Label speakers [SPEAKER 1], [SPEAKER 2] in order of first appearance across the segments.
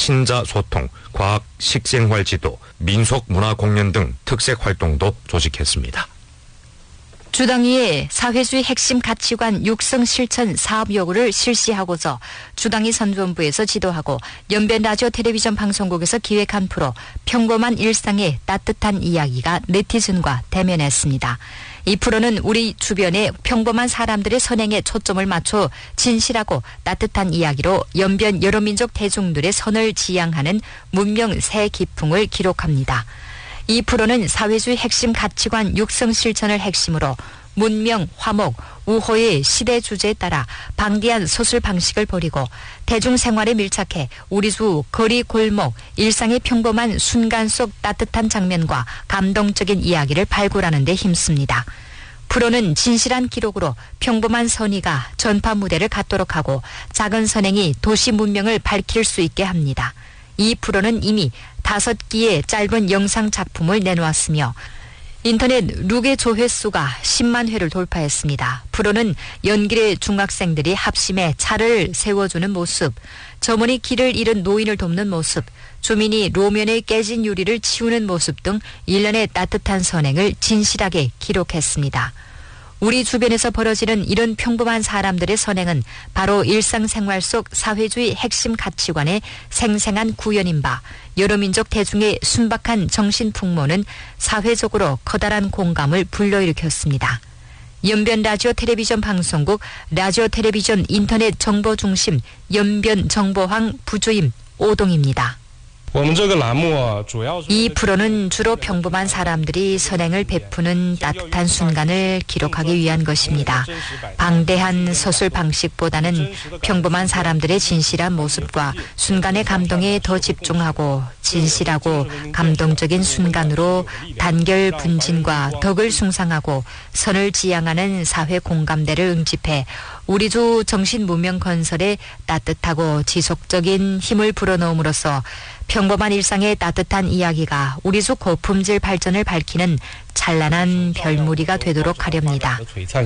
[SPEAKER 1] 친자 소통, 과학 식생활 지도, 민속 문화 공연 등 특색 활동도 조직했습니다.
[SPEAKER 2] 주당위의 사회주의 핵심 가치관 육성 실천 사업 요구를 실시하고자 주당위 선전부에서 지도하고 연변 라디오 텔레비전 방송국에서 기획한 프로 평범한 일상의 따뜻한 이야기가 네티즌과 대면했습니다. 이 프로는 우리 주변의 평범한 사람들의 선행에 초점을 맞춰 진실하고 따뜻한 이야기로 연변 여러 민족 대중들의 선을 지향하는 문명 새 기풍을 기록합니다. 이 프로는 사회주의 핵심 가치관 육성 실천을 핵심으로 문명, 화목, 우호의 시대 주제에 따라 방대한 서술 방식을 벌이고 대중생활에 밀착해 우리 주 거리 골목, 일상의 평범한 순간 속 따뜻한 장면과 감동적인 이야기를 발굴하는 데 힘씁니다. 프로는 진실한 기록으로 평범한 선의가 전파 무대를 갖도록 하고 작은 선행이 도시 문명을 밝힐 수 있게 합니다. 이 프로는 이미 5기의 짧은 영상 작품을 내놓았으며 인터넷 룩의 조회수가 10만 회를 돌파했습니다. 프로는 연길의 중학생들이 합심해 차를 세워주는 모습, 점원이 길을 잃은 노인을 돕는 모습, 주민이 로면에 깨진 유리를 치우는 모습 등 일련의 따뜻한 선행을 진실하게 기록했습니다. 우리 주변에서 벌어지는 이런 평범한 사람들의 선행은 바로 일상생활 속 사회주의 핵심 가치관의 생생한 구현인 바 여러 민족 대중의 순박한 정신 풍모는 사회적으로 커다란 공감을 불러일으켰습니다. 연변 라디오 텔레비전 방송국 라디오 텔레비전 인터넷 정보중심 연변 정보황 부주임 오동입니다. 이 프로는 주로 평범한 사람들이 선행을 베푸는 따뜻한 순간을 기록하기 위한 것입니다. 방대한 서술 방식보다는 평범한 사람들의 진실한 모습과 순간의 감동에 더 집중하고 진실하고 감동적인 순간으로 단결 분진과 덕을 숭상하고 선을 지향하는 사회 공감대를 응집해 우리 주 정신 문명 건설에 따뜻하고 지속적인 힘을 불어넣음으로써 평범한 일상의 따뜻한 이야기가 우리 주 고품질 발전을 밝히는 찬란한 별무리가 되도록 하렵니다.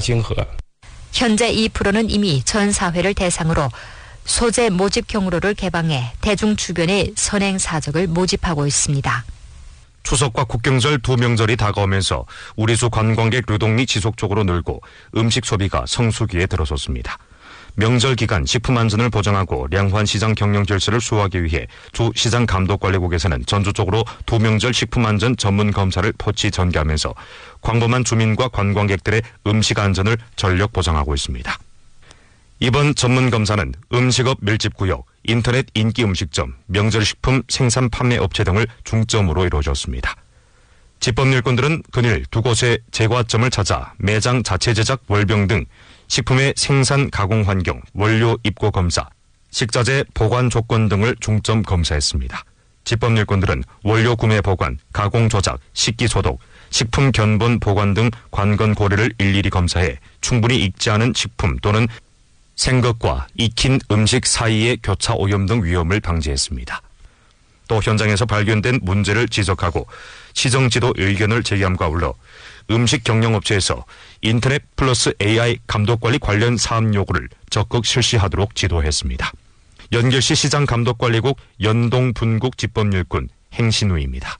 [SPEAKER 2] 현재 이 프로는 이미 전 사회를 대상으로 소재 모집 경로를 개방해 대중 주변의 선행 사적을 모집하고 있습니다.
[SPEAKER 1] 추석과 국경절 두 명절이 다가오면서 우리 주 관광객 유동이 지속적으로 늘고 음식 소비가 성수기에 들어섰습니다. 명절 기간 식품 안전을 보장하고 량환 시장 경영 질서를 수호하기 위해 주 시장 감독관리국에서는 전주적으로 두 명절 식품 안전 전문 검사를 포치 전개하면서 광범한 주민과 관광객들의 음식 안전을 전력 보장하고 있습니다. 이번 전문 검사는 음식업 밀집구역, 인터넷 인기 음식점, 명절 식품 생산 판매 업체 등을 중점으로 이루어졌습니다. 집법일꾼들은 근일 두 곳의 제과점을 찾아 매장 자체 제작 월병 등 식품의 생산 가공 환경, 원료 입고 검사, 식자재 보관 조건 등을 중점 검사했습니다. 집법일꾼들은 원료 구매 보관, 가공 조작, 식기 소독, 식품 견본 보관 등 관건 고려를 일일이 검사해 충분히 익지 않은 식품 또는 생것과 익힌 음식 사이의 교차 오염 등 위험을 방지했습니다. 또 현장에서 발견된 문제를 지적하고 시정지도 의견을 제기함과 아울러 음식 경영업체에서 인터넷 플러스 AI 감독관리 관련 사업 요구를 적극 실시하도록 지도했습니다. 연결시 시장감독관리국 연동분국 집법일꾼 행신우입니다.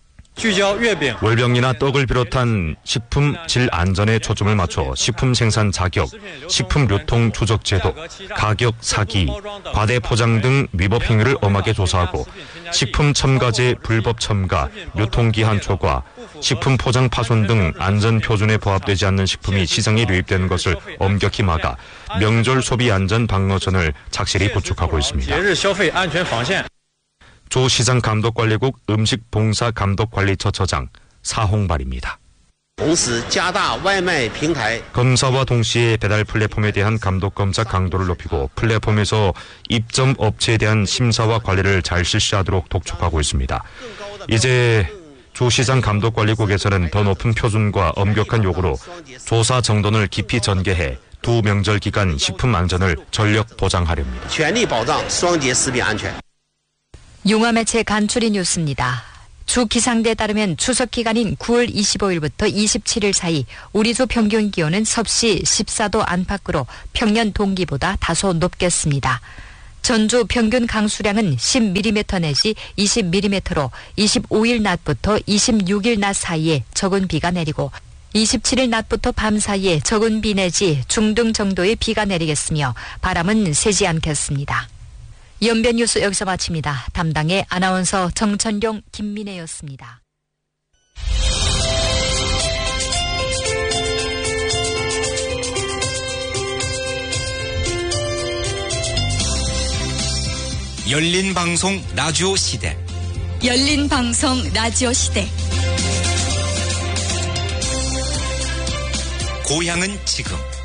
[SPEAKER 1] 월병이나 떡을 비롯한 식품 질 안전에 초점을 맞춰 식품 생산 자격, 식품 유통 추적 제도, 가격 사기, 과대 포장 등 위법 행위를 엄하게 조사하고 식품 첨가제 불법 첨가, 유통기한 초과, 식품 포장 파손 등 안전 표준에 부합되지 않는 식품이 시장에 유입되는 것을 엄격히 막아 명절 소비 안전 방어선을 착실히 구축하고 있습니다. 주 시장감독관리국 음식봉사감독관리처처장 사홍발입니다. 검사와 동시에 배달 플랫폼에 대한 감독검사 강도를 높이고 플랫폼에서 입점 업체에 대한 심사와 관리를 잘 실시하도록 독촉하고 있습니다. 이제 주 시장감독관리국에서는 더 높은 표준과 엄격한 요구로 조사 정돈을 깊이 전개해 두 명절 기간 식품 안전을 전력 보장하렵니다.
[SPEAKER 2] 용화매체 간추리 뉴스입니다. 주 기상대에 따르면 추석 기간인 9월 25일부터 27일 사이 우리 주 평균 기온은 섭씨 14도 안팎으로 평년 동기보다 다소 높겠습니다. 전주 평균 강수량은 10mm 내지 20mm로 25일 낮부터 26일 낮 사이에 적은 비가 내리고 27일 낮부터 밤 사이에 적은 비 내지 중등 정도의 비가 내리겠으며 바람은 세지 않겠습니다. 연변 뉴스 여기서 마칩니다. 담당의 아나운서 정천룡, 김민혜였습니다.
[SPEAKER 3] 열린 방송 라디오 시대.
[SPEAKER 4] 열린 방송 라디오 시대.
[SPEAKER 3] 고향은 지금.